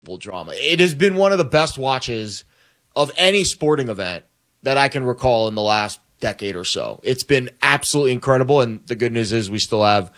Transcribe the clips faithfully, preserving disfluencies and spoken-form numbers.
drama. It has been one of the best watches of any sporting event that I can recall in the last decade or so. It's been absolutely incredible, and the good news is we still have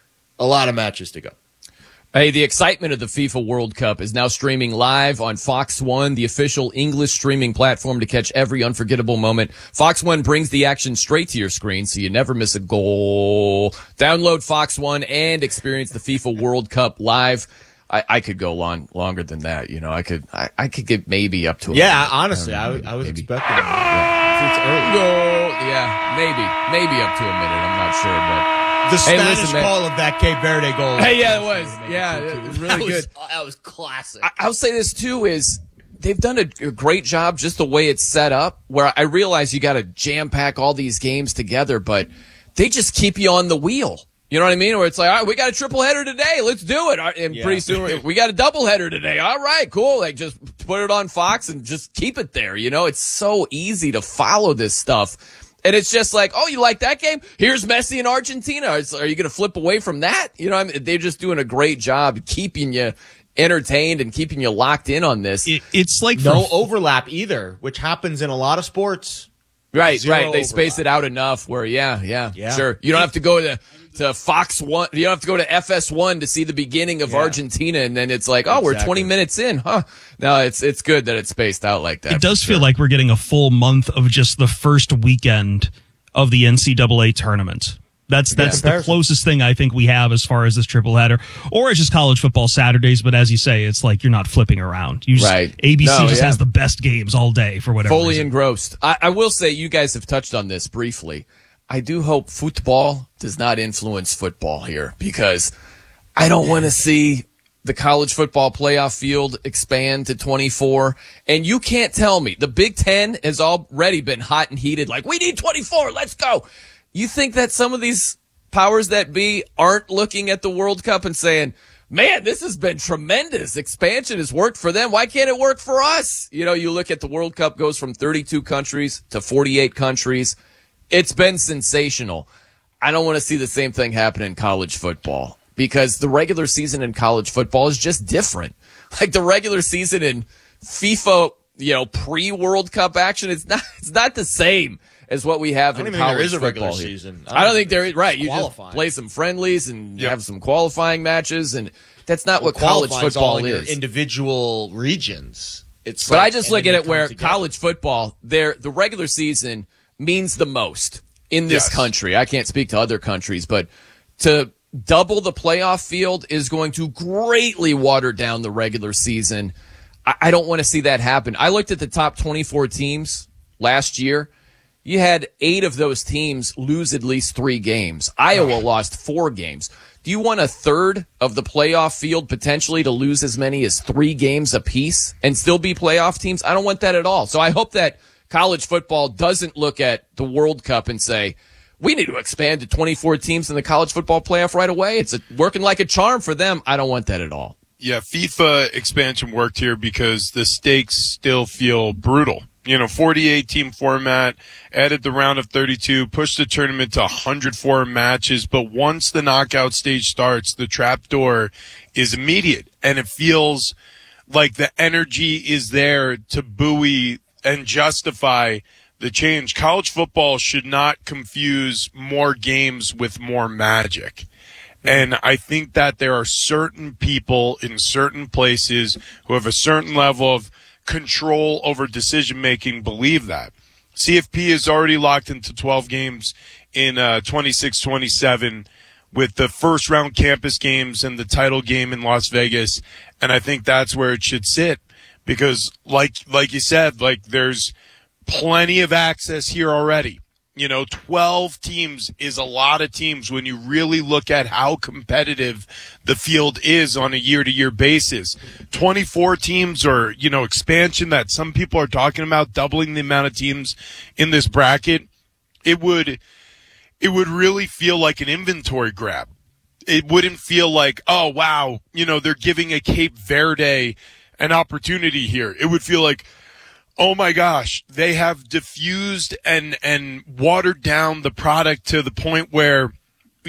a lot of matches to go. Hey, the excitement of the FIFA World Cup is now streaming live on Fox One, the official English streaming platform to catch every unforgettable moment. Fox One brings the action straight to your screen so you never miss a goal. Download Fox One and experience the FIFA World Cup live. I, I could go long, longer than that. You know, I could, I, I could get maybe up to a Yeah, minute. honestly, I, I, I was maybe. expecting it. Yeah. It's early. Go. Yeah, maybe, maybe up to a minute. I'm not sure, but. The Hey, Spanish listen, call of that Cape Verde goal. Hey, yeah, it was. Yeah, it was really that was, good. That was classic. I, I'll say this too is they've done a, a great job just the way it's set up, where I realize you got to jam pack all these games together, but they just keep you on the wheel. You know what I mean? Where it's like, all right, we got a triple header today. Let's do it. And Yeah. pretty soon we got a double header today. All right, cool. Like just put it on Fox and just keep it there. You know, it's so easy to follow this stuff. And it's just like, oh, you like that game? Here's Messi in Argentina. Are you going to flip away from that? You know, I mean, they're just doing a great job keeping you entertained and keeping you locked in on this. It, it's like no for, overlap either, which happens in a lot of sports. Right, Zero right. They overlap. space it out enough where, yeah, yeah, Yeah. sure. You don't have to go to, to Fox One. You don't have to go to F S one to see the beginning of Yeah. Argentina, and then it's like, oh, we're Exactly. twenty minutes in, huh? No, it's it's good that it's spaced out like that. it does for feel sure. like we're getting a full month of just the first weekend of the N C double A tournament. That's that's the Comparison. closest thing I think we have as far as this triple header, or it's just college football Saturdays. But as you say, it's like you're not flipping around. You just, Right. A B C No, just yeah. has the best games all day for whatever Fully reason. engrossed. I, I will say, you guys have touched on this briefly. I do hope football does not influence football here, because I don't want to see the college football playoff field expand to twenty-four. And you can't tell me the Big Ten has already been hot and heated. Like, we need twenty-four. Let's go. You think that some of these powers that be aren't looking at the World Cup and saying, man, this has been tremendous. Expansion has worked for them. Why can't it work for us? You know, you look at the World Cup goes from thirty-two countries to forty-eight countries. It's been sensational. I don't want to see the same thing happen in college football, because the regular season in college football is just different. Like the regular season in FIFA, you know, pre-World Cup action, it's not it's not the same as what we have I don't in even think college there is a regular football here. season. I don't think there is. Right, you just qualifying. play some friendlies and Yep. have some qualifying matches, and that's not what Well, college qualifying's all football in your is. individual regions. It's But like- I just and look then at you it where come together. college football, there the regular season means the most in this Yes. country. I can't speak to other countries, but to double the playoff field is going to greatly water down the regular season. I, I don't want to see that happen. I looked at the top twenty-four teams last year. You had eight of those teams lose at least three games. Iowa lost four games. Do you want a third of the playoff field potentially to lose as many as three games apiece and still be playoff teams? I don't want that at all. So I hope that college football doesn't look at the World Cup and say, we need to expand to twenty-four teams in the college football playoff right away. It's a, working like a charm for them. I don't want that at all. Yeah, FIFA expansion worked here because the stakes still feel brutal. You know, forty-eight team format, added the round of thirty-two, pushed the tournament to one hundred four matches. But once the knockout stage starts, the trapdoor is immediate, and it feels like the energy is there to buoy and justify the change. College football should not confuse more games with more magic. And I think that there are certain people in certain places who have a certain level of control over decision making believe that. C F P is already locked into twelve games in uh, twenty-six twenty-seven with the first round campus games and the title game in Las Vegas. And I think that's where it should sit, because like, like you said, like there's plenty of access here already. You know, twelve teams is a lot of teams when you really look at how competitive the field is on a year-to-year basis. twenty-four teams, or, you know, expansion that some people are talking about, doubling the amount of teams in this bracket. It would, it would really feel like an inventory grab. It wouldn't feel like, oh, wow, you know, they're giving a Cape Verde an opportunity here. It would feel like, oh my gosh, they have diffused and, and watered down the product to the point where,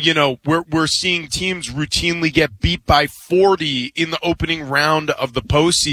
you know, we're we're seeing teams routinely get beat by forty in the opening round of the postseason.